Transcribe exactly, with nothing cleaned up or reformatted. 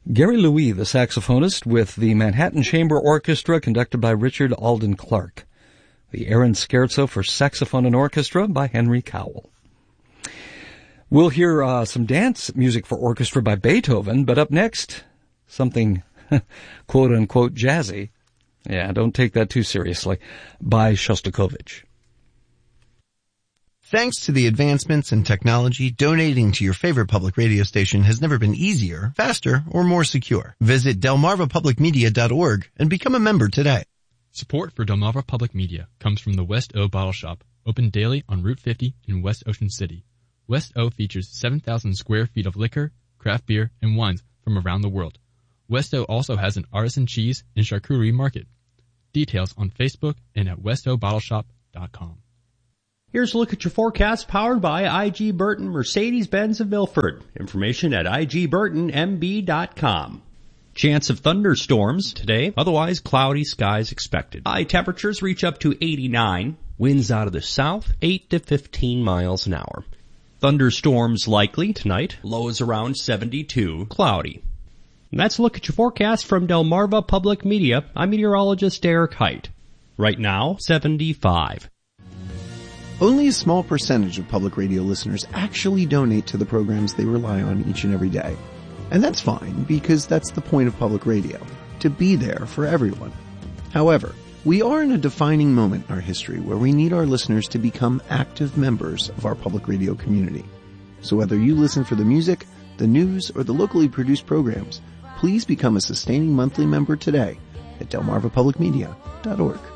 Gary Louis, the saxophonist, with the Manhattan Chamber Orchestra, conducted by Richard Alden Clark. The Aaron Scherzo for saxophone and orchestra by Henry Cowell. We'll hear uh, some dance music for orchestra by Beethoven, but up next, something quote-unquote jazzy. Yeah, don't take that too seriously, by Shostakovich. Thanks to the advancements in technology, donating to your favorite public radio station has never been easier, faster, or more secure. Visit delmarva public media dot org and become a member today. Support for Delmarva Public Media comes from the West O Bottle Shop, open daily on Route fifty in West Ocean City. West O features seven thousand square feet of liquor, craft beer, and wines from around the world. West O also has an artisan cheese and charcuterie market. Details on Facebook and at west o bottle shop dot com. Here's a look at your forecast powered by I G Burton Mercedes-Benz of Milford. Information at I G burton M B dot com. Chance of thunderstorms today, otherwise cloudy skies expected. High temperatures reach up to eighty-nine. Winds out of the south, eight to fifteen miles an hour. Thunderstorms likely tonight, lows around seventy-two, cloudy. And that's a look at your forecast from Delmarva Public Media. I'm meteorologist Eric Height. Right now, seventy-five. Only a small percentage of public radio listeners actually donate to the programs they rely on each and every day. And that's fine, because that's the point of public radio, to be there for everyone. However, we are in a defining moment in our history where we need our listeners to become active members of our public radio community. So whether you listen for the music, the news, or the locally produced programs, please become a sustaining monthly member today at delmarva public media dot org.